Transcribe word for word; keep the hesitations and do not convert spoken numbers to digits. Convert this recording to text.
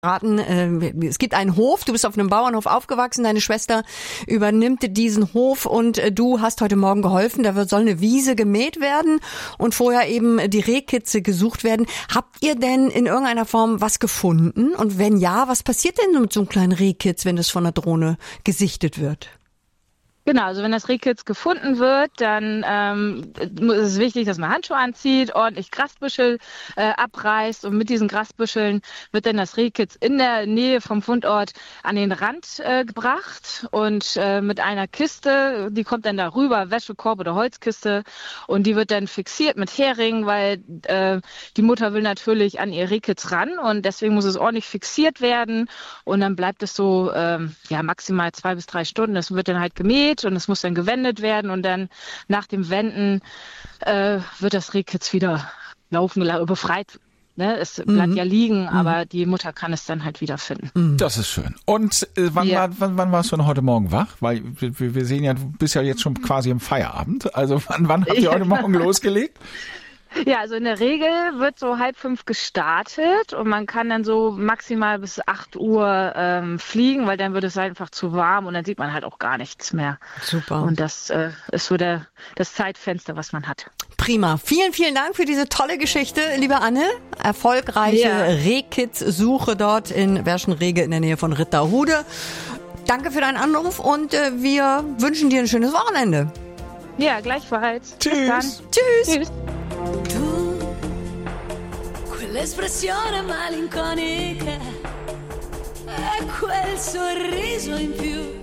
Raten, äh, es gibt einen Hof, du bist auf einem Bauernhof aufgewachsen, deine Schwester übernimmt diesen Hof und äh, du hast heute Morgen geholfen, da wird, soll eine Wiese gemäht werden und vorher eben die Rehkitze gesucht werden. Habt ihr denn in irgendeiner Form was gefunden? Und wenn ja, was passiert denn mit so einem kleinen Rehkitz, wenn das von der Drohne gesichtet wird? Genau, also wenn das Rehkitz gefunden wird, dann ähm, ist es wichtig, dass man Handschuhe anzieht, ordentlich Grasbüschel äh, abreißt und mit diesen Grasbüscheln wird dann das Rehkitz in der Nähe vom Fundort an den Rand äh, gebracht und äh, mit einer Kiste, die kommt dann da rüber, Wäschekorb oder Holzkiste und die wird dann fixiert mit Hering, weil äh, die Mutter will natürlich an ihr Rehkitz ran und deswegen muss es ordentlich fixiert werden und dann bleibt es so ähm, ja maximal zwei bis drei Stunden, es wird dann halt gemäht und es muss dann gewendet werden und dann nach dem Wenden äh, wird das Rehkitz wieder laufen, befreit. Ne? Es bleibt mhm. ja liegen, mhm. aber die Mutter kann es dann halt wieder finden. Mhm. Das ist schön. Und äh, wann, ja. war, wann, wann warst du denn heute Morgen wach? Weil wir, wir sehen ja, du bist ja jetzt schon quasi im Feierabend. Also wann, wann habt ihr heute Morgen losgelegt? Ja, also in der Regel wird so halb fünf gestartet und man kann dann so maximal bis acht Uhr ähm, fliegen, weil dann wird es einfach zu warm und dann sieht man halt auch gar nichts mehr. Super. Und das äh, ist so der, das Zeitfenster, was man hat. Prima. Vielen, vielen Dank für diese tolle Geschichte, liebe Anne. Erfolgreiche ja. Rehkitz-Suche dort in Werschenrege in der Nähe von Ritterhude. Danke für deinen Anruf und äh, wir wünschen dir ein schönes Wochenende. Ja, gleichfalls. Tschüss. Bis dann. Tschüss. Tschüss. Tu, quell'espressione malinconica e quel sorriso in più